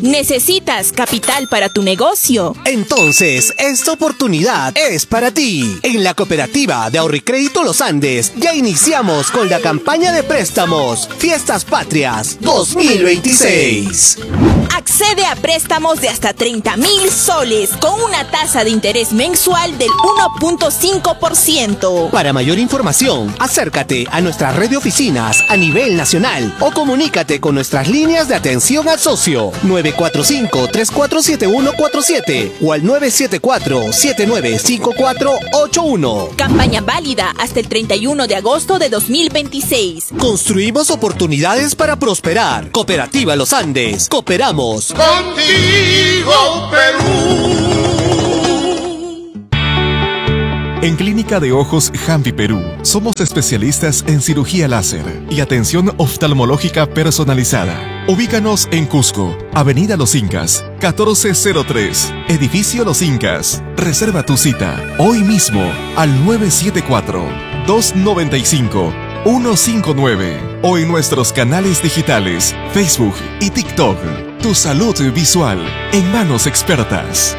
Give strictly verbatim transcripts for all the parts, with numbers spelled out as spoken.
¿Necesitas capital para tu negocio? Entonces, esta oportunidad es para ti. En la Cooperativa de Ahorro y Crédito Los Andes ya iniciamos con la campaña de préstamos Fiestas Patrias dos mil veintiséis. Accede a préstamos de hasta treinta mil soles con una tasa de interés mensual del uno punto cinco por ciento. Para mayor información, acércate a nuestra red de oficinas a nivel nacional o comunícate con nuestras líneas de atención al socio nueve cuatro cinco, tres cuatro siete uno cuatro siete o al nueve siete cuatro, siete nueve cinco cuatro ocho uno. Campaña válida hasta el treinta y uno de agosto de dos mil veintiséis. Construimos oportunidades para prosperar. Cooperativa Los Andes. Cooperamos contigo, Perú. En Clínica de Ojos Jampi Perú, somos especialistas en cirugía láser y atención oftalmológica personalizada. Ubícanos en Cusco, Avenida Los Incas, catorce cero tres, Edificio Los Incas. Reserva tu cita hoy mismo al nueve siete cuatro, dos nueve cinco, uno cinco nueve o en nuestros canales digitales, Facebook y TikTok. Tu salud visual en manos expertas.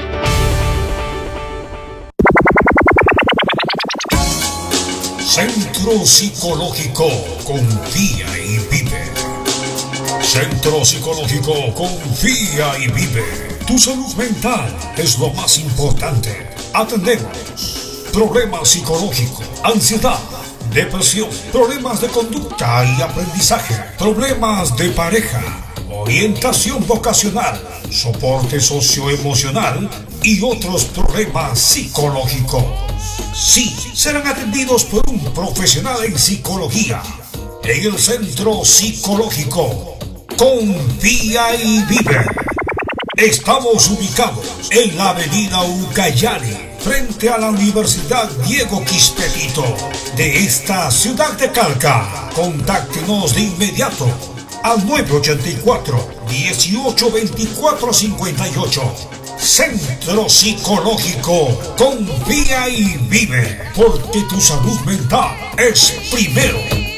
Centro Psicológico Confía y Vive. Centro Psicológico Confía y Vive. Tu salud mental es lo más importante. Atendemos problemas psicológicos, ansiedad, depresión, problemas de conducta y aprendizaje, problemas de pareja, orientación vocacional, soporte socioemocional y otros problemas psicológicos. Sí, serán atendidos por un profesional en psicología en el Centro Psicológico Confía y Vive. Estamos ubicados en la avenida Ucayali, frente a la Universidad Diego Quispe de esta ciudad de Calca. Contáctenos de inmediato al nueve ocho cuatro, dieciocho veinticuatro cincuenta y ocho. Centro Psicológico Confía y Vive, porque tu salud mental es primero.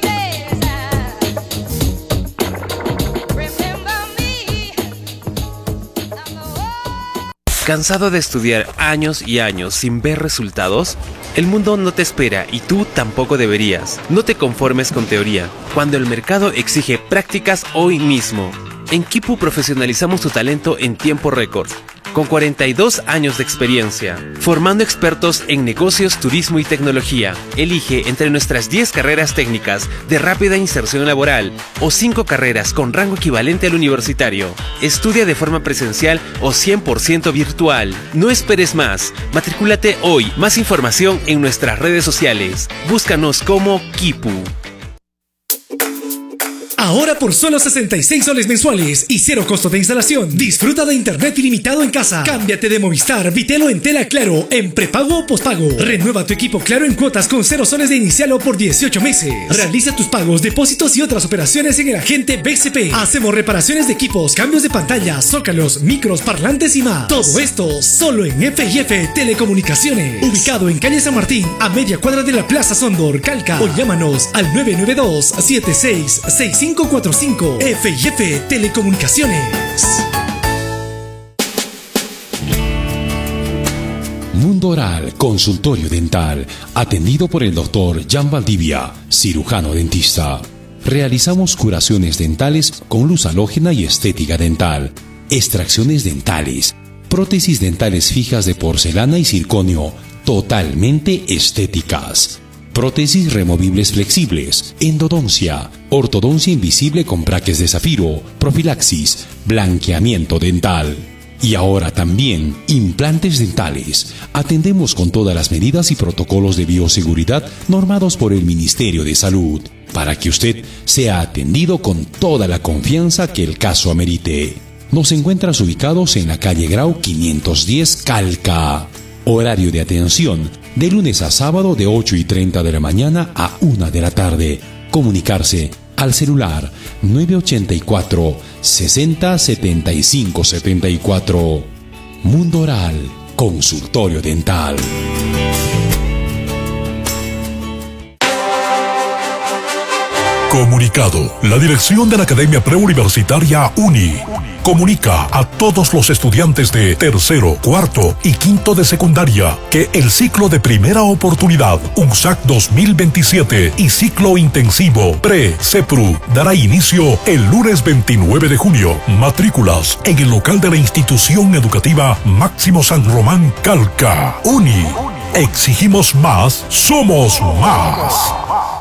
¿Cansado de estudiar años y años sin ver resultados? El mundo no te espera y tú tampoco deberías. No te conformes con teoría, cuando el mercado exige prácticas hoy mismo. En Kipu profesionalizamos tu talento en tiempo récord, con cuarenta y dos años de experiencia, formando expertos en negocios, turismo y tecnología. Elige entre nuestras diez carreras técnicas de rápida inserción laboral o cinco carreras con rango equivalente al universitario. Estudia de forma presencial o cien por ciento virtual. No esperes más. Matricúlate hoy. Más información en nuestras redes sociales. Búscanos como Kipu. Ahora por solo sesenta y seis soles mensuales y cero costo de instalación, disfruta de internet ilimitado en casa. Cámbiate de Movistar, Vitelo en Tela Claro en prepago o pospago. Renueva tu equipo Claro en cuotas con cero soles de inicial o por dieciocho meses. Realiza tus pagos, depósitos y otras operaciones en el agente B C P. Hacemos reparaciones de equipos, cambios de pantalla, zócalos, micros, parlantes y más. Todo esto solo en F y F Telecomunicaciones. Ubicado en calle San Martín, a media cuadra de la Plaza Sondor, Calca. O llámanos al nueve nueve dos, siete seis seis cinco cuatro cinco. F y F Telecomunicaciones. Mundo Oral, consultorio dental, atendido por el doctor Jan Valdivia, cirujano dentista. Realizamos curaciones dentales con luz halógena y estética dental, extracciones dentales, prótesis dentales fijas de porcelana y circonio, totalmente estéticas. Prótesis removibles flexibles, endodoncia, ortodoncia invisible con braques de zafiro, profilaxis, blanqueamiento dental. Y ahora también implantes dentales. Atendemos con todas las medidas y protocolos de bioseguridad normados por el Ministerio de Salud, para que usted sea atendido con toda la confianza que el caso amerite. Nos encuentras ubicados en la calle Grau quinientos diez, Calca. Horario de atención de lunes a sábado de ocho y treinta de la mañana a una de la tarde. Comunicarse al celular nueve ocho cuatro, sesenta, setenta y cinco setenta y cuatro. Mundo Oral, consultorio dental. Comunicado. La dirección de la Academia Preuniversitaria UNI comunica a todos los estudiantes de tercero, cuarto y quinto de secundaria que el ciclo de primera oportunidad U N S A C dos mil veintisiete y ciclo intensivo Pre-CEPRU dará inicio el lunes veintinueve de junio. Matrículas en el local de la institución educativa Máximo San Román Calca. UNI. Exigimos más, somos más.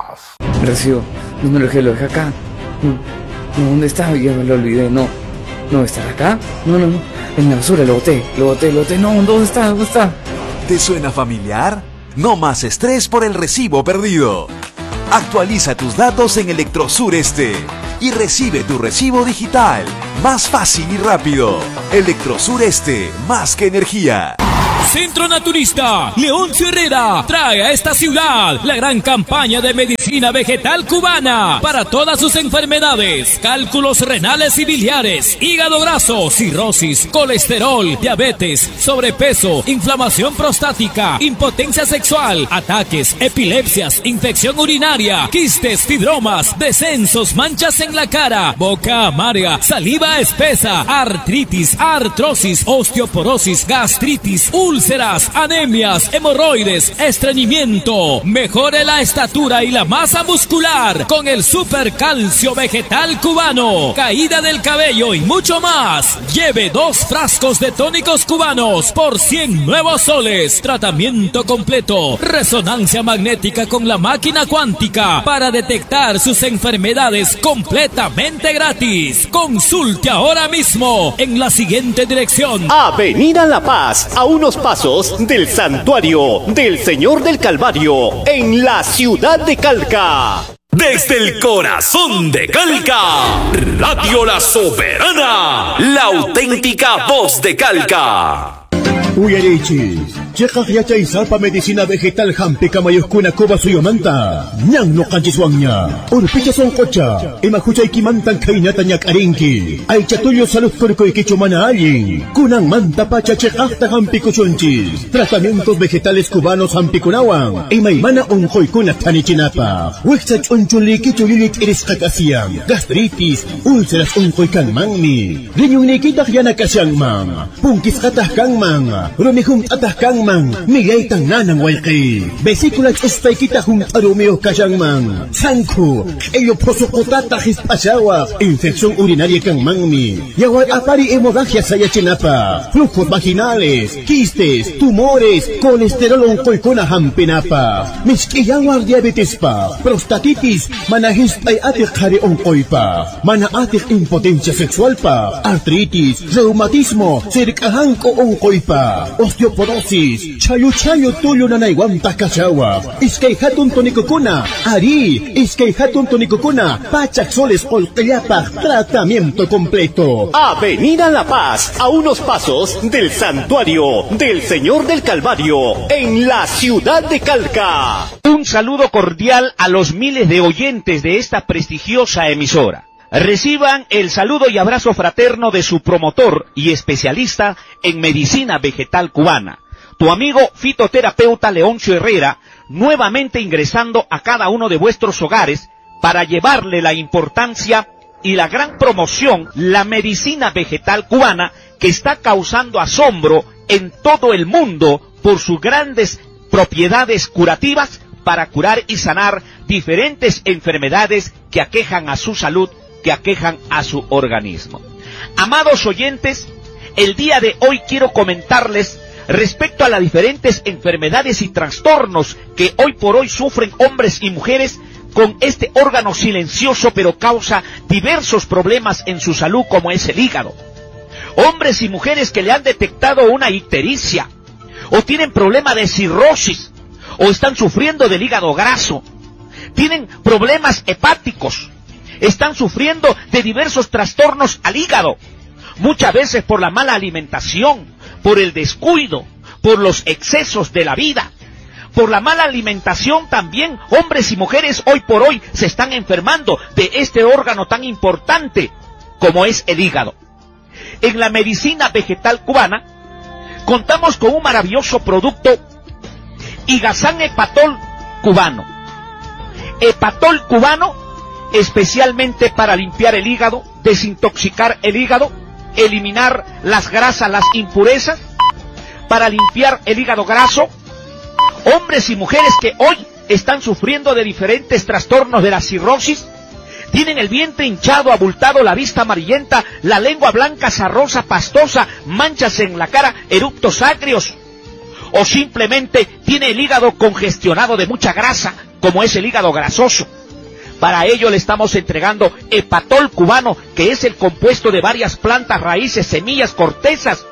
Recibo. No me lo dejé, lo dejé acá. No, no, ¿dónde está? Ya me lo olvidé, no. No, ¿está acá? No, no, no. En la basura lo boté, lo boté, lo boté. No, ¿dónde está? ¿Dónde está? ¿Te suena familiar? No más estrés por el recibo perdido. Actualiza tus datos en Electrosur Este y recibe tu recibo digital. Más fácil y rápido. Electrosur Este, más que energía. Centro Naturista Leoncio Herrera trae a esta ciudad la gran campaña de medicina vegetal cubana para todas sus enfermedades: cálculos renales y biliares, hígado graso, cirrosis, colesterol, diabetes, sobrepeso, inflamación prostática, impotencia sexual, ataques, epilepsias, infección urinaria, quistes, fibromas, descensos, manchas en la cara, boca amarga, saliva espesa, artritis, artrosis, osteoporosis, gastritis, úlceras, anemias, hemorroides, estreñimiento. Mejore la estatura y la masa muscular con el super calcio vegetal cubano, caída del cabello y mucho más. Lleve dos frascos de tónicos cubanos por cien nuevos soles. Tratamiento completo, resonancia magnética con la máquina cuántica para detectar sus enfermedades completamente gratis. Consulte ahora mismo en la siguiente dirección: Avenida La Paz, a unos pasos del Santuario del Señor del Calvario, en la ciudad de Calca. Desde el corazón de Calca, Radio La Soberana, la auténtica voz de Calca. Uyarichis, chekak yachay salpa medicina vegetal hampi kamayuskuna kuba suyomanta. Nyang no kanchiswangnya. Urpicha son kocha. Imahuchay kimantan kainata nyak arinki. Ay chatulyo salud kurkoy kichumana alin. Kunang manta pacha chekakta hampi kuchunchis. Tratamientos vegetales cubanos hampi kunawan. Imaymana unkoy kuna tanichinapa. Wixach unchuli kichulilit iris kakasiyan. Gastritis, úlceras unkoy kangmangni. Rinyong nikitak yana kasyangmang. Pungkis katah kangmang. Rumihum atah kangmang, migay tang nanang walki. Vesículas ustay kita hum arumeo kashangmang. Sangku, ello prosokotata hispasawa. Infección urinaria kangmangmi. Yawar apari hemorragia sayachinapa. Flujos vaginales, quistes, tumores, colesterol onkoykuna hampinapa. Miskiyawar diabetes pa, prostatitis, manahis ay atik hari onkoy pa. Mana atik impotencia sexual pa, artritis, reumatismo, sirikahanko onkoy pa. Osteoporosis, chayo chayo tuyo na naiwanta kasawa. Iskay hatun tonikukuna, ari, iskay hatun tonikukuna, pachak soles olkayapak, tratamiento completo. Avenida La Paz, a unos pasos del Santuario del Señor del Calvario, en la ciudad de Calca. Un saludo cordial a los miles de oyentes de esta prestigiosa emisora. Reciban el saludo y abrazo fraterno de su promotor y especialista en medicina vegetal cubana, tu amigo fitoterapeuta Leoncio Herrera, nuevamente ingresando a cada uno de vuestros hogares para llevarle la importancia y la gran promoción, la medicina vegetal cubana, que está causando asombro en todo el mundo por sus grandes propiedades curativas para curar y sanar diferentes enfermedades que aquejan a su salud, que aquejan a su organismo. Amados oyentes, el día de hoy quiero comentarles respecto a las diferentes enfermedades y trastornos que hoy por hoy sufren hombres y mujeres con este órgano silencioso, pero causa diversos problemas en su salud, como es el hígado. Hombres y mujeres que le han detectado una ictericia, o tienen problema de cirrosis, o están sufriendo del hígado graso, tienen problemas hepáticos, están sufriendo de diversos trastornos al hígado, muchas veces por la mala alimentación, por el descuido, por los excesos de la vida. Por la mala alimentación también hombres y mujeres hoy por hoy se están enfermando de este órgano tan importante como es el hígado. En la medicina vegetal cubana contamos con un maravilloso producto, Higazán Hepatol cubano. Hepatol cubano especialmente para limpiar el hígado, desintoxicar el hígado, eliminar las grasas, las impurezas, para limpiar el hígado graso. Hombres y mujeres que hoy están sufriendo de diferentes trastornos de la cirrosis, tienen el vientre hinchado, abultado, la vista amarillenta, la lengua blanca, sarrosa, pastosa, manchas en la cara, eruptos agrios, o simplemente tiene el hígado congestionado de mucha grasa, como es el hígado grasoso. Para ello le estamos entregando Hepatol cubano, que es el compuesto de varias plantas, raíces, semillas, cortezas.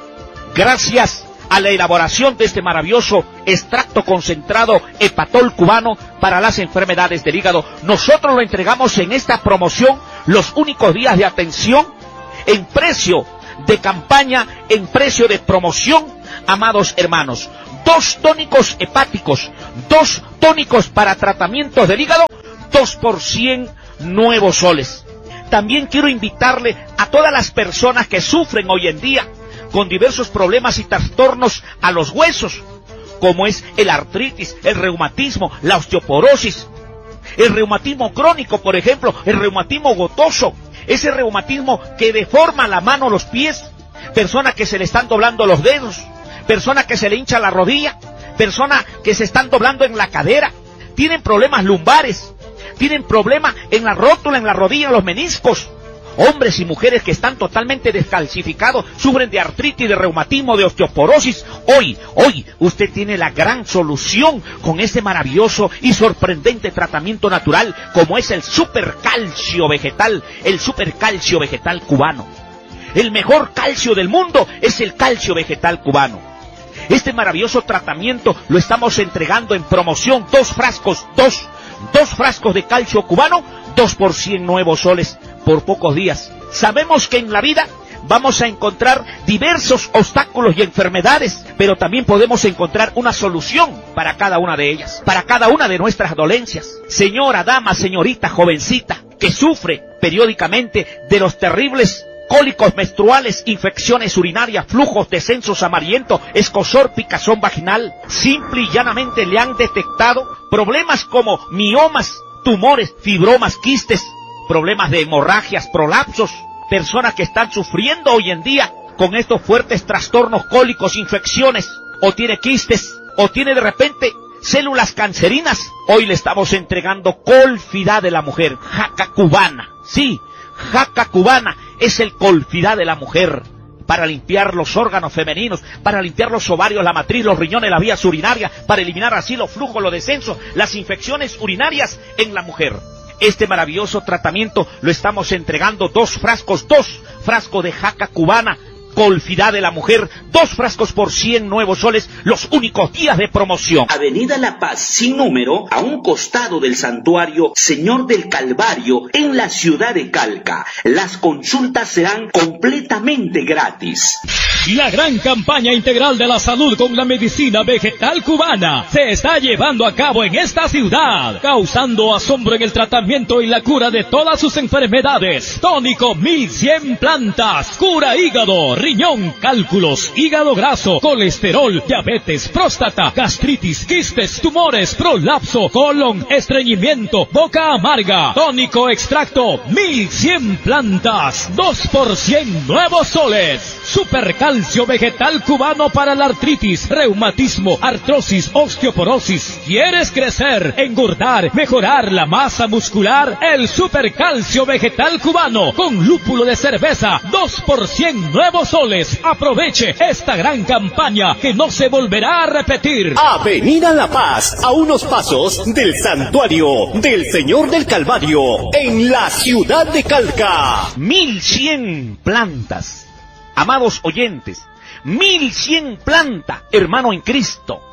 Gracias a la elaboración de este maravilloso extracto concentrado Hepatol cubano para las enfermedades del hígado, nosotros lo entregamos en esta promoción, los únicos días de atención, en precio de campaña, en precio de promoción, amados hermanos. Dos tónicos hepáticos, dos tónicos para tratamientos del hígado, dos por cien nuevos soles. También quiero invitarle a todas las personas que sufren hoy en día con diversos problemas y trastornos a los huesos, como es el artritis, el reumatismo, la osteoporosis, el reumatismo crónico, por ejemplo, el reumatismo gotoso, ese reumatismo que deforma la mano, los pies, personas que se le están doblando los dedos, personas que se le hincha la rodilla, personas que se están doblando en la cadera, tienen problemas lumbares, tienen problemas en la rótula, en la rodilla, en los meniscos. Hombres y mujeres que están totalmente descalcificados, sufren de artritis, de reumatismo, de osteoporosis. Hoy, hoy, usted tiene la gran solución con este maravilloso y sorprendente tratamiento natural, como es el supercalcio vegetal, el supercalcio vegetal cubano. El mejor calcio del mundo es el calcio vegetal cubano. Este maravilloso tratamiento lo estamos entregando en promoción, dos frascos, dos, dos frascos de calcio cubano, dos por cien nuevos soles por pocos días. Sabemos que en la vida vamos a encontrar diversos obstáculos y enfermedades, pero también podemos encontrar una solución para cada una de ellas, para cada una de nuestras dolencias. Señora, dama, señorita, jovencita, que sufre periódicamente de los terribles cólicos menstruales, infecciones urinarias, flujos, descensos amarillentos, escozor, picazón vaginal, simple y llanamente le han detectado problemas como miomas, tumores, fibromas, quistes, problemas de hemorragias, prolapsos, personas que están sufriendo hoy en día con estos fuertes trastornos cólicos, infecciones, o tiene quistes, o tiene de repente células cancerinas. Hoy le estamos entregando Colfidá de la mujer, jaca cubana. Sí, jaca cubana es el Colfidá de la mujer, para limpiar los órganos femeninos, para limpiar los ovarios, la matriz, los riñones, las vías urinarias, para eliminar así los flujos, los descensos, las infecciones urinarias en la mujer. Este maravilloso tratamiento lo estamos entregando, dos frascos, dos frascos de jaca cubana, Colfidá de la mujer, dos frascos por cien nuevos soles, los únicos días de promoción. Avenida La Paz, sin número, a un costado del santuario Señor del Calvario, en la ciudad de Calca. Las consultas serán completamente gratis. La gran campaña integral de la salud con la medicina vegetal cubana se está llevando a cabo en esta ciudad, causando asombro en el tratamiento y la cura de todas sus enfermedades. Tónico mil cien plantas, cura hígado, riñón, cálculos, hígado graso, colesterol, diabetes, próstata, gastritis, quistes, tumores, prolapso, colon, estreñimiento, boca amarga. Tónico extracto mil cien plantas, dos por cien nuevos soles. Supercalcio vegetal cubano para la artritis, reumatismo, artrosis, osteoporosis. ¿Quieres crecer, engordar, mejorar la masa muscular? El supercalcio vegetal cubano con lúpulo de cerveza, dos por cien nuevos soles. Aproveche esta gran campaña que no se volverá a repetir. Avenida La Paz, a unos pasos del santuario del Señor del Calvario, en la ciudad de Calca. Mil cien plantas. Amados oyentes, mil cien planta, hermano en Cristo,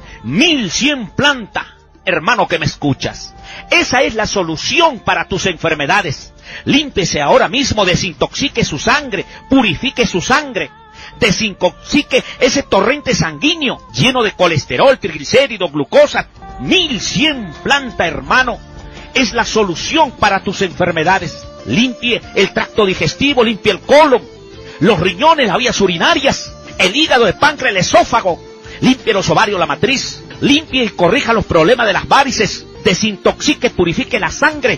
mil cien planta, hermano que me escuchas. Esa es la solución para tus enfermedades. Límpiese ahora mismo, desintoxique su sangre, purifique su sangre, desintoxique ese torrente sanguíneo lleno de colesterol, triglicéridos, glucosa. Mil cien planta, hermano, es la solución para tus enfermedades. Limpie el tracto digestivo, limpie el colon, los riñones, las vías urinarias, el hígado, el páncreas, el esófago, limpie los ovarios, la matriz, limpie y corrija los problemas de las varices, desintoxique, purifique la sangre,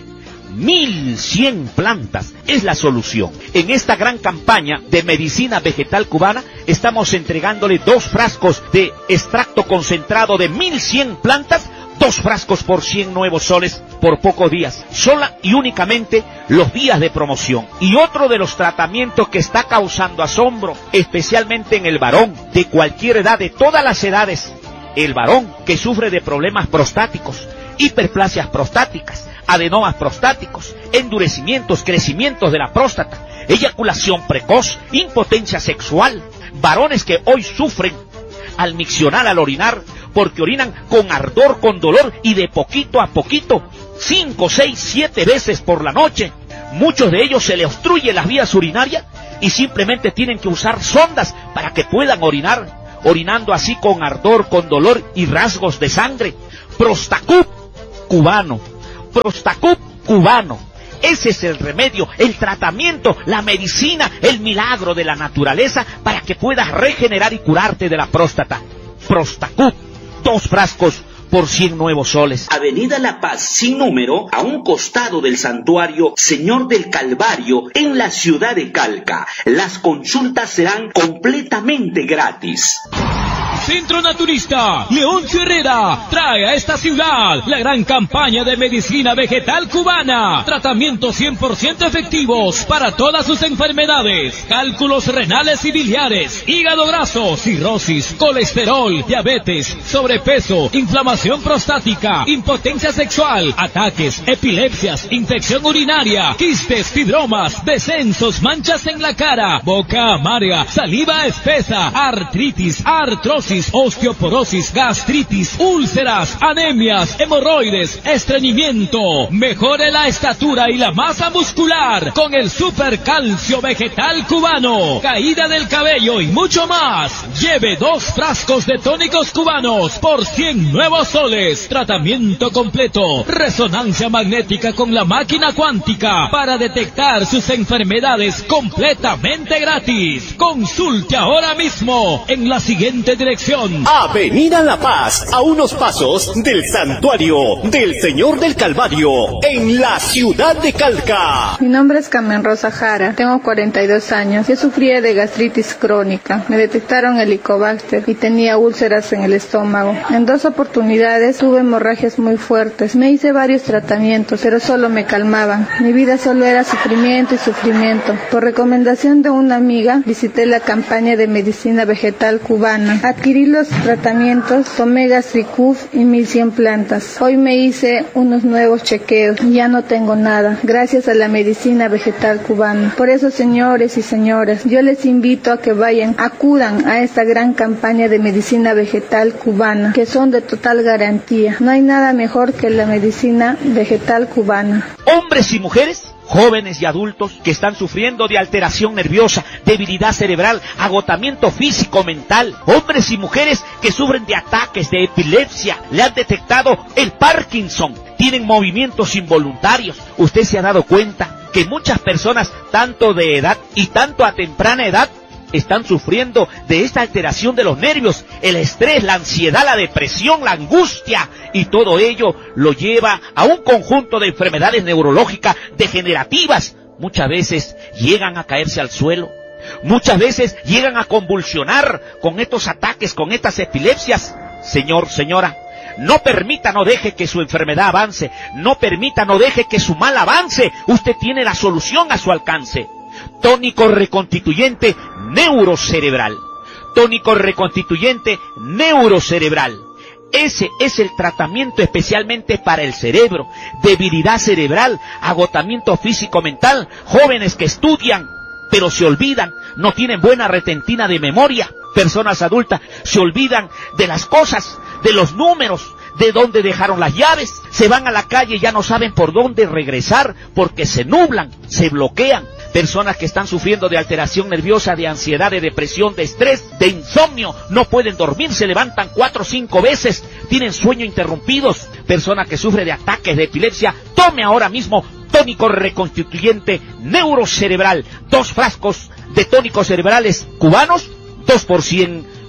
mil cien plantas es la solución. En esta gran campaña de medicina vegetal cubana estamos entregándole dos frascos de extracto concentrado de mil cien plantas, dos frascos por cien nuevos soles por pocos días, sola y únicamente los días de promoción. Y otro de los tratamientos que está causando asombro, especialmente en el varón de cualquier edad, de todas las edades, el varón que sufre de problemas prostáticos, hiperplasias prostáticas, adenomas prostáticos, endurecimientos, crecimientos de la próstata, eyaculación precoz, impotencia sexual, varones que hoy sufren al miccionar, al orinar, porque orinan con ardor, con dolor y de poquito a poquito, cinco, seis, siete veces por la noche. Muchos de ellos se les obstruye las vías urinarias y simplemente tienen que usar sondas para que puedan orinar, orinando así con ardor, con dolor y rasgos de sangre. Prostacup cubano, Prostacup cubano. Ese es el remedio, el tratamiento, la medicina, el milagro de la naturaleza para que puedas regenerar y curarte de la próstata. Prostacup, dos frascos por cien nuevos soles. Avenida La Paz, sin número, a un costado del santuario Señor del Calvario, en la ciudad de Calca. Las consultas serán completamente gratis. Centro Naturista Leoncio Herrera trae a esta ciudad la gran campaña de medicina vegetal cubana. Tratamientos cien por ciento efectivos para todas sus enfermedades. Cálculos renales y biliares, hígado graso, cirrosis, colesterol, diabetes, sobrepeso, inflamación prostática, impotencia sexual, ataques, epilepsias, infección urinaria, quistes, fibromas, descensos, manchas en la cara, boca amarga, saliva espesa, artritis, artrosis, osteoporosis, gastritis, úlceras, anemias, hemorroides, estreñimiento. Mejore la estatura y la masa muscular con el super calcio vegetal cubano. Caída del cabello y mucho más. Lleve dos frascos de tónicos cubanos por cien nuevos soles. Tratamiento completo. Resonancia magnética con la máquina cuántica para detectar sus enfermedades completamente gratis. Consulte ahora mismo en la siguiente dirección. Avenida La Paz, a unos pasos del santuario del Señor del Calvario, en la ciudad de Calca. Mi nombre es Carmen Rosa Jara, tengo cuarenta y dos años. Yo sufría de gastritis crónica. Me detectaron Helicobacter y tenía úlceras en el estómago. En dos oportunidades tuve hemorragias muy fuertes. Me hice varios tratamientos, pero solo me calmaban. Mi vida solo era sufrimiento y sufrimiento. Por recomendación de una amiga, visité la campaña de medicina vegetal cubana. Adquirí los tratamientos, tomé Gastricuf y mil cien plantas. Hoy me hice unos nuevos chequeos y ya no tengo nada, gracias a la medicina vegetal cubana. Por eso, señores y señoras, yo les invito a que vayan, acudan a esta gran campaña de medicina vegetal cubana, que son de total garantía. No hay nada mejor que la medicina vegetal cubana. Hombres y mujeres, jóvenes y adultos que están sufriendo de alteración nerviosa, debilidad cerebral, agotamiento físico, mental. Hombres y mujeres que sufren de ataques de epilepsia, le han detectado el Parkinson, tienen movimientos involuntarios. Usted se ha dado cuenta que muchas personas, tanto de edad y tanto a temprana edad, están sufriendo de esta alteración de los nervios, el estrés, la ansiedad, la depresión, la angustia, y todo ello lo lleva a un conjunto de enfermedades neurológicas degenerativas. Muchas veces llegan a caerse al suelo, muchas veces llegan a convulsionar con estos ataques, con estas epilepsias. Señor, señora, no permita, no deje que su enfermedad avance, no permita, no deje que su mal avance. Usted tiene la solución a su alcance. Tónico reconstituyente neurocerebral. Tónico reconstituyente neurocerebral. Ese es el tratamiento especialmente para el cerebro. Debilidad cerebral, agotamiento físico-mental, jóvenes que estudian pero se olvidan, no tienen buena retentina de memoria. Personas adultas se olvidan de las cosas, de los números, de dónde dejaron las llaves. Se van a la calle y ya no saben por dónde regresar porque se nublan, se bloquean. Personas que están sufriendo de alteración nerviosa, de ansiedad, de depresión, de estrés, de insomnio, no pueden dormir, se levantan cuatro o cinco veces, tienen sueño interrumpidos. Personas que sufren de ataques de epilepsia, tome ahora mismo tónico reconstituyente neurocerebral. Dos frascos de tónicos cerebrales cubanos, dos por cien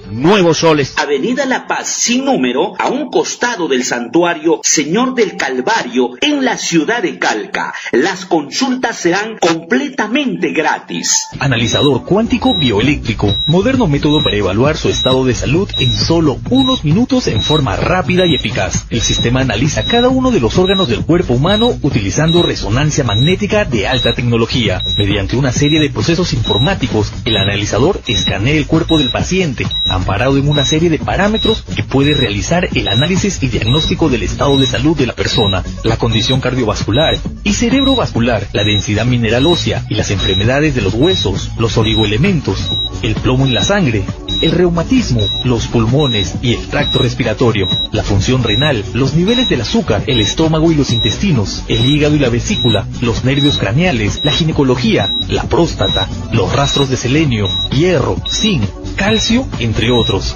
Nuevos Soles. Avenida La Paz, sin número, a un costado del santuario Señor del Calvario, en la ciudad de Calca. Las consultas serán completamente gratis. Analizador cuántico bioeléctrico. Moderno método para evaluar su estado de salud en solo unos minutos en forma rápida y eficaz. El sistema analiza cada uno de los órganos del cuerpo humano utilizando resonancia magnética de alta tecnología. Mediante una serie de procesos informáticos, el analizador escanea el cuerpo del paciente, amparado en una serie de parámetros que puede realizar el análisis y diagnóstico del estado de salud de la persona, la condición cardiovascular y cerebrovascular, la densidad mineral ósea y las enfermedades de los huesos, los oligoelementos, el plomo en la sangre, el reumatismo, los pulmones y el tracto respiratorio, la función renal, los niveles del azúcar, el estómago y los intestinos, el hígado y la vesícula, los nervios craneales, la ginecología, la próstata, los rastros de selenio, hierro, zinc, calcio, entre otros.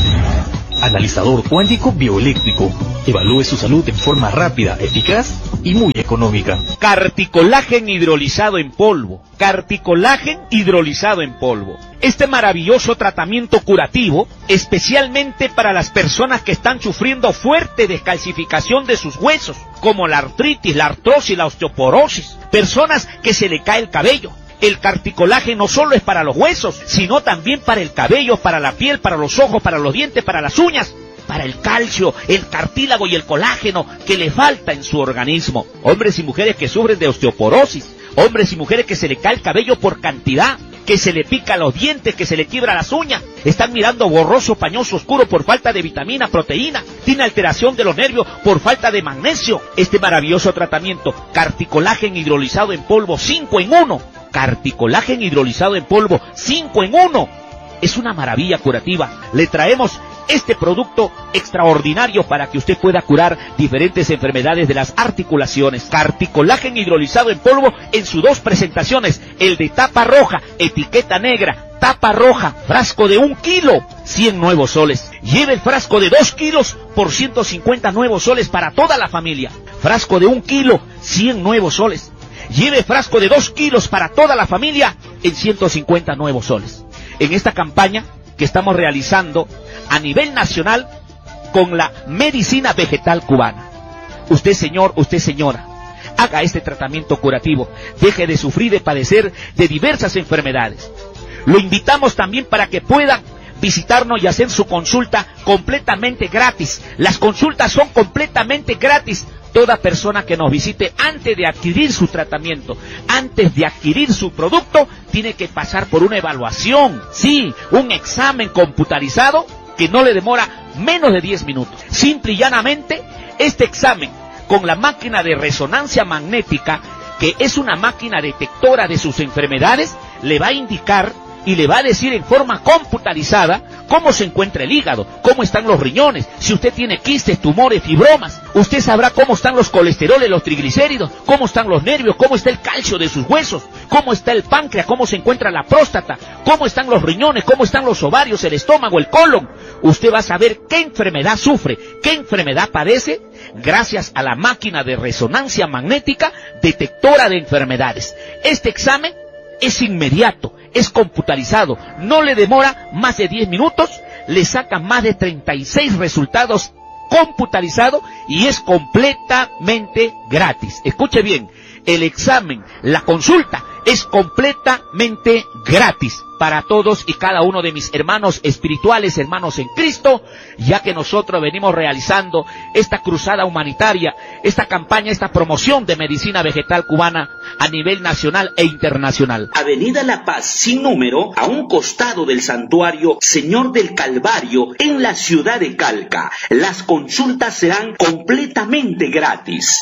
Analizador cuántico bioeléctrico. Evalúe su salud en forma rápida, eficaz y muy económica. Carticolagen hidrolizado en polvo. Carticolagen hidrolizado en polvo. Este maravilloso tratamiento curativo, especialmente para las personas que están sufriendo fuerte descalcificación de sus huesos, como la artritis, la artrosis, la osteoporosis. Personas que se le cae el cabello. El carticolagen no solo es para los huesos, sino también para el cabello, para la piel, para los ojos, para los dientes, para las uñas, para el calcio, el cartílago y el colágeno que le falta en su organismo. Hombres y mujeres que sufren de osteoporosis, hombres y mujeres que se le cae el cabello por cantidad, que se le pica los dientes, que se le quiebra las uñas, están mirando borroso, pañoso, oscuro por falta de vitamina, proteína, tiene alteración de los nervios por falta de magnesio. Este maravilloso tratamiento, carticolagen hidrolizado en polvo cinco en uno, carticolagen hidrolizado en polvo cinco en uno, es una maravilla curativa. Le traemos este producto extraordinario para que usted pueda curar diferentes enfermedades de las articulaciones. Carticolagen hidrolizado en polvo en sus dos presentaciones, el de tapa roja, etiqueta negra, tapa roja, frasco de un kilo, cien nuevos soles. Lleve el frasco de dos kilos por ciento cincuenta nuevos soles para toda la familia. Frasco de un kilo, cien nuevos soles. Lleve frasco de dos kilos para toda la familia en ciento cincuenta nuevos soles. En esta campaña que estamos realizando a nivel nacional con la medicina vegetal cubana. Usted, señor, usted, señora, haga este tratamiento curativo. Deje de sufrir, de padecer de diversas enfermedades. Lo invitamos también para que pueda visitarnos y hacer su consulta completamente gratis. Las consultas son completamente gratis. Toda persona que nos visite antes de adquirir su tratamiento, antes de adquirir su producto, tiene que pasar por una evaluación. Sí, un examen computarizado que no le demora menos de diez minutos. Simple y llanamente, este examen con la máquina de resonancia magnética, que es una máquina detectora de sus enfermedades, le va a indicar y le va a decir en forma computarizada cómo se encuentra el hígado, cómo están los riñones, si usted tiene quistes, tumores, fibromas. Usted sabrá cómo están los colesteroles, los triglicéridos, cómo están los nervios, cómo está el calcio de sus huesos, cómo está el páncreas, cómo se encuentra la próstata, cómo están los riñones, cómo están los ovarios, el estómago, el colon. Usted va a saber qué enfermedad sufre, qué enfermedad padece, gracias a la máquina de resonancia magnética detectora de enfermedades. Este examen es inmediato, es computarizado, no le demora más de diez minutos, le saca más de treinta y seis resultados computarizados y es completamente gratis. Escuche bien, el examen, la consulta es completamente gratis para todos y cada uno de mis hermanos espirituales, hermanos en Cristo, ya que nosotros venimos realizando esta cruzada humanitaria, esta campaña, esta promoción de medicina vegetal cubana a nivel nacional e internacional. Avenida La Paz, sin número, a un costado del santuario Señor del Calvario, en la ciudad de Calca. Las consultas serán completamente gratis.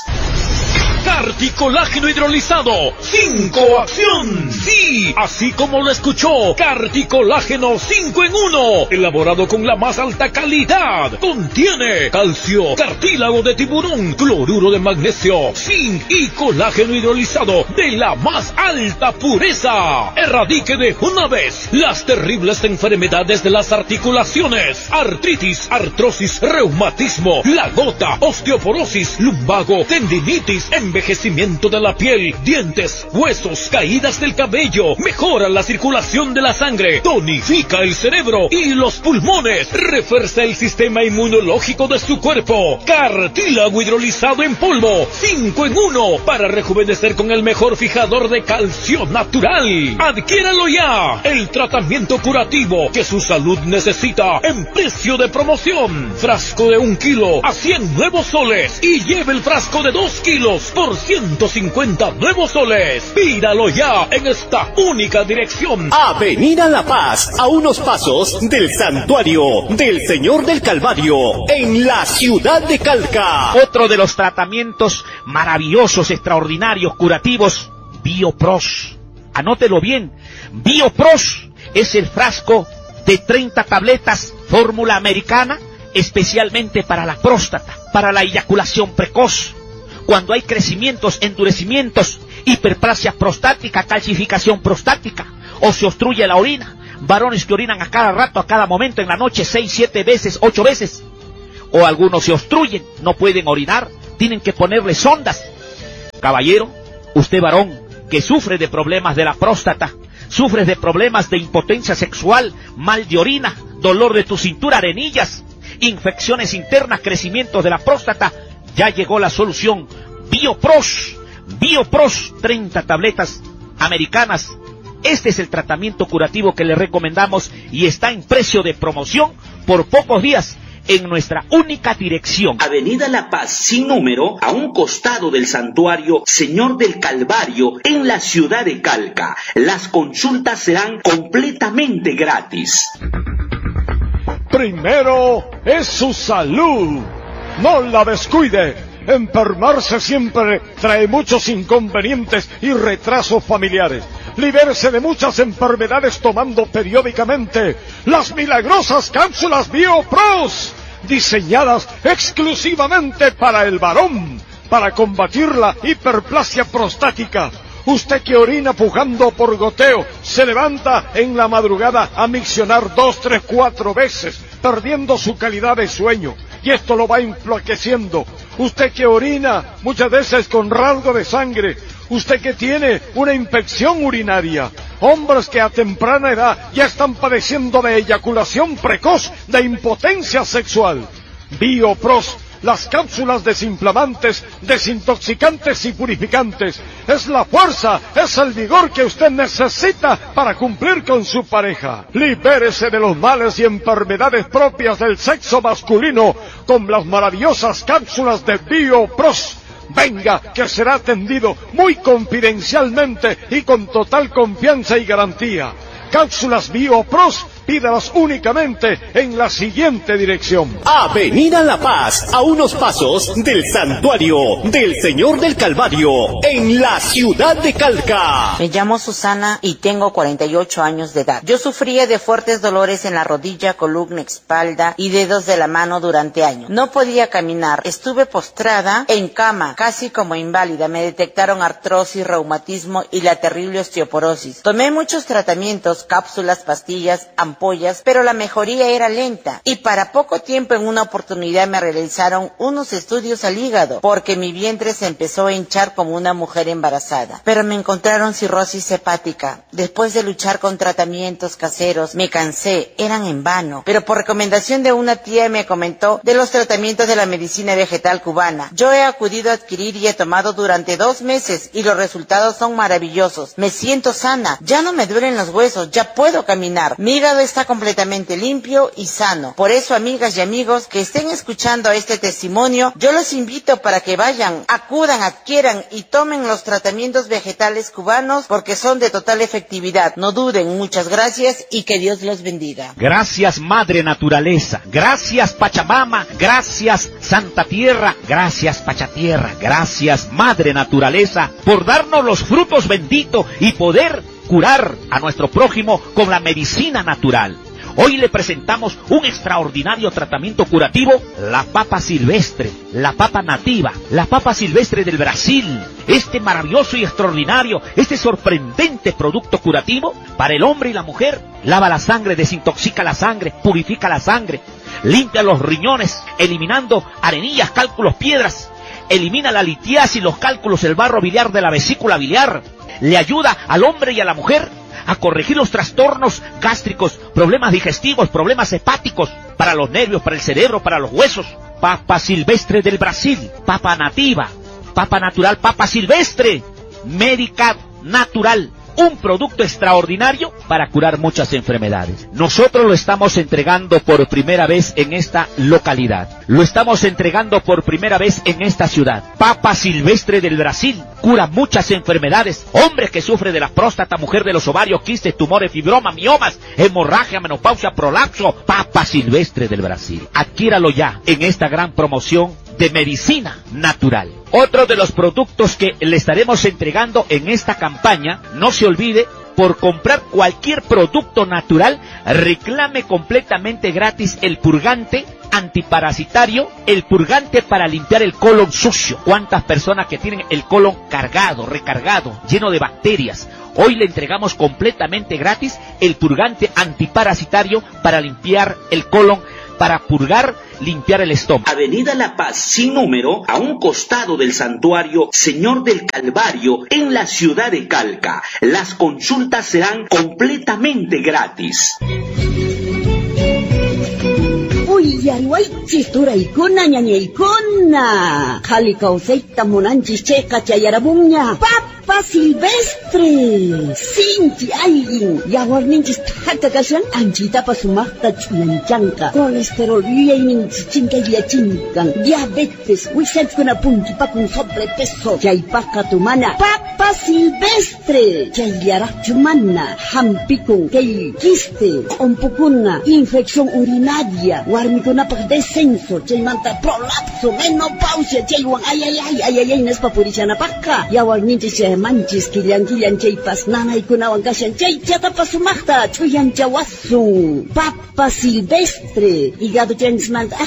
Carticolágeno hidrolizado, cinco acción. Sí, así como lo escuchó, Carticolágeno cinco en uno, elaborado con la más alta calidad. Contiene calcio, cartílago de tiburón, cloruro de magnesio, zinc y colágeno hidrolizado de la más alta pureza. Erradique de una vez las terribles enfermedades de las articulaciones: artritis, artrosis, reumatismo, la gota, osteoporosis, lumbago, tendinitis, envejecimiento de la piel, dientes, huesos, caídas del cabello, mejora la circulación de la sangre, tonifica el cerebro y los pulmones, refuerza el sistema inmunológico de su cuerpo. Cartílago hidrolizado en polvo, cinco en uno, para rejuvenecer con el mejor fijador de calcio natural. Adquiéralo ya, el tratamiento curativo que su salud necesita en precio de promoción. Frasco de un kilo a cien nuevos soles y lleve el frasco de dos kilos por ciento cincuenta nuevos soles. Pídalo ya en esta única dirección. Avenida La Paz, a unos pasos del Santuario del Señor del Calvario, en la ciudad de Calca. Otro de los tratamientos maravillosos, extraordinarios, curativos, Biopros. Anótelo bien, Biopros es el frasco de treinta tabletas, fórmula americana, especialmente para la próstata, para la eyaculación precoz, cuando hay crecimientos, endurecimientos, hiperplasia prostática, calcificación prostática, o se obstruye la orina, varones que orinan a cada rato, a cada momento, en la noche, seis, siete veces, ocho veces, o algunos se obstruyen, no pueden orinar, tienen que ponerle sondas. Caballero, usted varón que sufre de problemas de la próstata, sufres de problemas de impotencia sexual, mal de orina, dolor de tu cintura, arenillas, infecciones internas, crecimientos de la próstata, ya llegó la solución. Biopros, Biopros, treinta tabletas americanas. Este es el tratamiento curativo que le recomendamos y está en precio de promoción por pocos días en nuestra única dirección. Avenida La Paz, sin número, a un costado del santuario Señor del Calvario, en la ciudad de Calca. Las consultas serán completamente gratis. Primero es su salud. No la descuide. Enfermarse siempre trae muchos inconvenientes y retrasos familiares. Libérese de muchas enfermedades tomando periódicamente las milagrosas cápsulas Biopros, diseñadas exclusivamente para el varón, para combatir la hiperplasia prostática. Usted que orina pujando por goteo, se levanta en la madrugada a miccionar dos, tres, cuatro veces, perdiendo su calidad de sueño, y esto lo va enflaqueciendo. Usted que orina muchas veces con rasgo de sangre, usted que tiene una infección urinaria, hombres que a temprana edad ya están padeciendo de eyaculación precoz, de impotencia sexual. Biopros, las cápsulas desinflamantes, desintoxicantes y purificantes, es la fuerza, es el vigor que usted necesita para cumplir con su pareja. Libérese de los males y enfermedades propias del sexo masculino con las maravillosas cápsulas de Biopros. Venga, que será atendido muy confidencialmente y con total confianza y garantía. Cápsulas Biopros, pídalas únicamente en la siguiente dirección. Avenida La Paz, a unos pasos del Santuario del Señor del Calvario, en la ciudad de Calca. Me llamo Susana y tengo cuarenta y ocho años de edad. Yo sufría de fuertes dolores en la rodilla, columna, espalda y dedos de la mano durante años. No podía caminar, estuve postrada en cama, casi como inválida. Me detectaron artrosis, reumatismo y la terrible osteoporosis. Tomé muchos tratamientos, cápsulas, pastillas, ampollas, pero la mejoría era lenta, y para poco tiempo en una oportunidad me realizaron unos estudios al hígado, porque mi vientre se empezó a hinchar como una mujer embarazada, pero me encontraron cirrosis hepática. Después de luchar con tratamientos caseros, me cansé, eran en vano, pero por recomendación de una tía me comentó de los tratamientos de la medicina vegetal cubana. Yo he acudido a adquirir y he tomado durante dos meses, y los resultados son maravillosos. Me siento sana, ya no me duelen los huesos, ya puedo caminar, mi hígado está completamente limpio y sano. Por eso, amigas y amigos que estén escuchando este testimonio, yo los invito para que vayan, acudan, adquieran y tomen los tratamientos vegetales cubanos, porque son de total efectividad. No duden. Muchas gracias y que Dios los bendiga. Gracias, Madre Naturaleza. Gracias, Pachamama. Gracias, Santa Tierra. Gracias, Pachatierra. Gracias, Madre Naturaleza, por darnos los frutos benditos y poder curar a nuestro prójimo con la medicina natural. Hoy le presentamos un extraordinario tratamiento curativo, la papa silvestre, la papa nativa, la papa silvestre del Brasil. Este maravilloso y extraordinario, este sorprendente producto curativo para el hombre y la mujer, lava la sangre, desintoxica la sangre, purifica la sangre, limpia los riñones, eliminando arenillas, cálculos, piedras. elimina la litiasis, los cálculos, el barro biliar de la vesícula biliar. Le ayuda al hombre y a la mujer a corregir los trastornos gástricos, problemas digestivos, problemas hepáticos, para los nervios, para el cerebro, para los huesos. Papa silvestre del Brasil, papa nativa, papa natural, papa silvestre, médica natural. Un producto extraordinario para curar muchas enfermedades. Nosotros lo estamos entregando por primera vez en esta localidad. Lo estamos entregando por primera vez en esta ciudad. Papa silvestre del Brasil cura muchas enfermedades. Hombre que sufre de la próstata, mujer de los ovarios, quistes, tumores, fibroma, miomas, hemorragia, menopausia, prolapso. Papa silvestre del Brasil. Adquiéralo ya en esta gran promoción de medicina natural. Otro de los productos que le estaremos entregando en esta campaña, no se olvide, por comprar cualquier producto natural, reclame completamente gratis el purgante antiparasitario, el purgante para limpiar el colon sucio. ¿Cuántas personas que tienen el colon cargado, recargado, lleno de bacterias? Hoy le entregamos completamente gratis el purgante antiparasitario para limpiar el colon, para purgar, limpiar el estómago. Avenida La Paz, sin número, a un costado del santuario Señor del Calvario, en la ciudad de Calca. Las consultas serán completamente gratis. Uy, yaruay, chistura ikuna, ñaña ikuna. Kalikau seita monanchis checa chayarabumña. Papa silvestre. Sinti ayin. Yawarninchis tata kashan anchita pasumakta chuyanchanka. Colesterol yayninchis chinka yachinkan. Diabetes. Wisens kuna punti pakun sobrepeso. Chaypaka tumana. Papa silvestre. Chayarachumana. Hampikun. Kay quiste. Ompukuna. Infección urinaria. Warmikunapaq descenso, chaymanta prolapso, menopausia, chaywan ay ay ay ay ay ay nespa purishanapaqqa. Yawarninchis chaymanchis killan killan chaypas nanaykunawan kashan chay chatapasumaqta chuyanchawasun. Papa silvestre, hígado chaynchimanta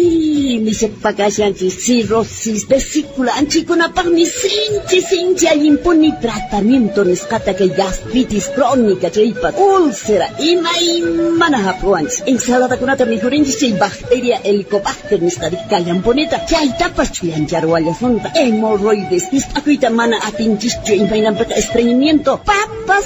ay misapa kashanchis cirrosis, vesícula anchikunapaqmi sinchi sinchi allimpuni tratamiento nisqata kay gastritis crónica chaypas, úlcera, ima imana hapwanchis. Ensaladakunata mijurinchis chay bacteria helicobacter nisqarika bonita chay tapas chuyancharwallasunta hemorroides nisq'akuyta mana atinchishchu imaynanpata estreñimiento. Papa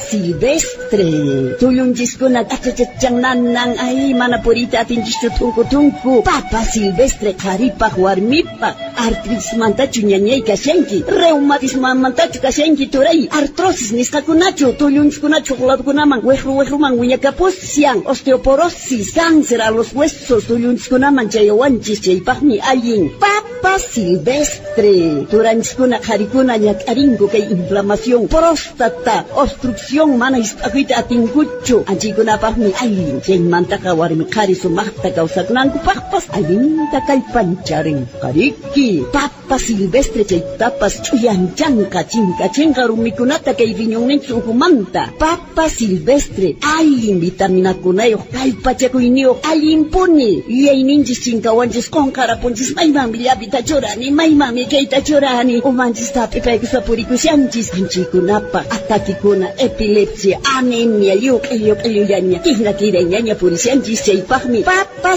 silvestre tullunchiskuna achachachannanan ay mana purita atinchishchu tunku tunku. Papa silvestre qaripaq warmipaq artritismantachu ñañay kashanki, reumatismantachu kashanki turay, artrosis nisqakunachu tullunchikunachu quladukunaman wejru wejruman wiñakapusian, osteoporosis, cáncer a los huesos tullunchikunaman chayawanchis chaypaqmi allin. Papa silvestre turanchikuna qarikuna ñak'arinku kay inflamación, próstata, obstrucción mana hisp'akuyta atinkuchu anchaykunapaqmi allin. Chaymantaqa warmi qhari sumaqta kawsakunankupaqpas allinta kallpancharinqariki. Papa silvestre chaytapas chuyanchanka chinka chinka rumikunata kay riñonninchis ukumanta. Papa silvestre allin vitaminakunayuq kallpachakuyniyuq allimpuni yayninchis chinkawanchis qonqarapunchis maymanmi llapita churani, maymanmi kayta churani, umanchistapi paykuspa purikushanchis anchaykunapa ataquikuna, epilepsia, anemia, lluq'il lluq'illullaña, kihnakirayñaña purishanchis chaypaqmi. Papa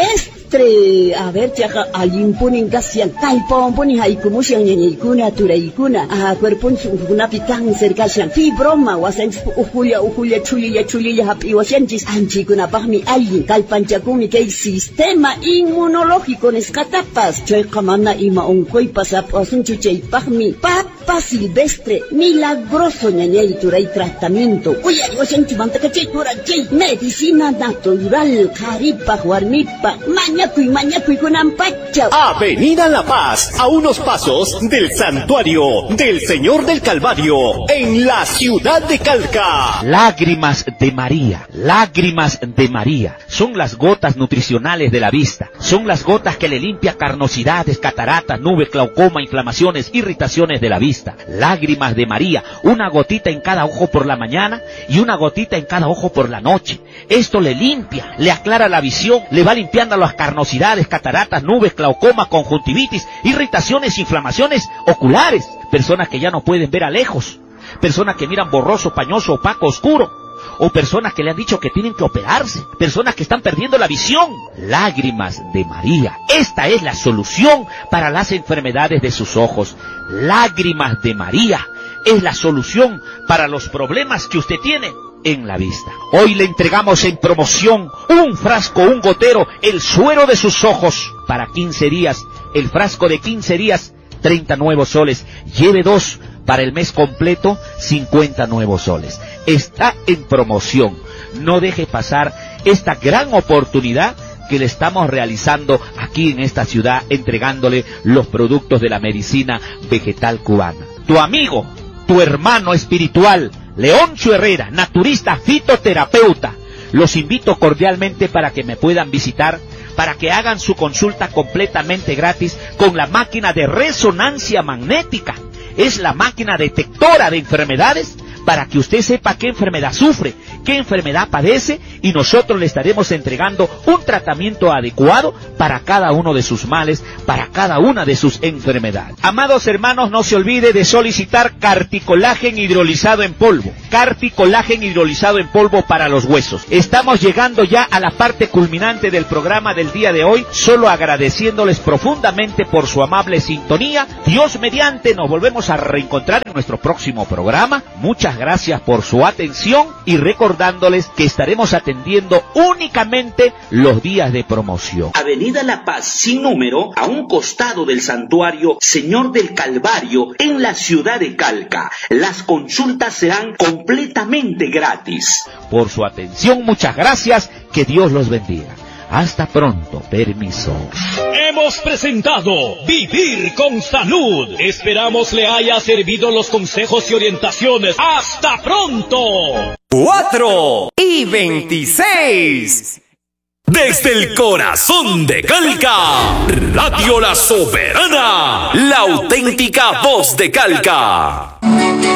silvestre a ver chaqa allimpunin kasyan kallpawanpuni haykumushan ñañaykuna turaykuna a cuerpunchikunapi cáncer kashan, fibroma wasanchis ujulla ujulla chulilla chulilla hap'iwashanchis anchaykunapaqmi allin. Kallpanchakumi kay sistema inmunológico nisqatapas chayqa mana ima unquypas apwasunchu chaypaqmi. Papa silvestre milagroso ñañay turay tratamiento uyariwashanchimantaka chay turay chay medicina natural qaripaq warmipaq mañakuy mañakuy kunampacha. Avenida La Paz, a unos pasos del santuario del Señor del Calvario, en la ciudad de Calca. Lágrimas de María, lágrimas de María, son las gotas nutricionales de la vista, son las gotas que le limpia carnosidades, cataratas, nubes, glaucoma, inflamaciones, irritaciones de la vista. Lágrimas de María, una gotita en cada ojo por la mañana y una gotita en cada ojo por la noche. Esto le limpia, le aclara la visión, le va limpiando las carnosidades, cataratas, nubes, glaucoma, conjuntivitis, irritaciones, inflamaciones oculares. Personas que ya no pueden ver a lejos, personas que miran borroso, pañoso, opaco, oscuro. o personas que le han dicho que tienen que operarse, personas que están perdiendo la visión. Lágrimas de María. Esta es la solución para las enfermedades de sus ojos. Lágrimas de María es la solución para los problemas que usted tiene en la vista. Hoy le entregamos en promoción un frasco, un gotero, el suero de sus ojos para quince días. El frasco de quince días, treinta nuevos soles. Lleve dos para el mes completo, cincuenta nuevos soles. Está en promoción. No deje pasar esta gran oportunidad que le estamos realizando aquí en esta ciudad, entregándole los productos de la medicina vegetal cubana. Tu amigo, tu hermano espiritual, Leoncio Herrera, naturista fitoterapeuta. Los invito cordialmente para que me puedan visitar, para que hagan su consulta completamente gratis con la máquina de resonancia magnética. Es la máquina detectora de enfermedades para que usted sepa qué enfermedad sufre, qué enfermedad padece, y nosotros le estaremos entregando un tratamiento adecuado para cada uno de sus males, para cada una de sus enfermedades. Amados hermanos, no se olvide de solicitar Carticolagen hidrolizado en polvo. Carticolagen hidrolizado en polvo para los huesos. Estamos llegando ya a la parte culminante del programa del día de hoy, solo agradeciéndoles profundamente por su amable sintonía. Dios mediante, nos volvemos a reencontrar en nuestro próximo programa. Muchas gracias por su atención y recordándoles que estaremos atendiendo únicamente los días de promoción. Avenida La Paz sin número, a un costado del santuario Señor del Calvario en la ciudad de Calca. Las consultas serán completamente gratis. Por su atención, muchas gracias, que Dios los bendiga. Hasta pronto, permiso. Hemos presentado Vivir con Salud. Esperamos le haya servido los consejos y orientaciones. ¡Hasta pronto! cuatro y veintiséis. Desde el corazón de Calca, Radio La Soberana, la auténtica voz de Calca.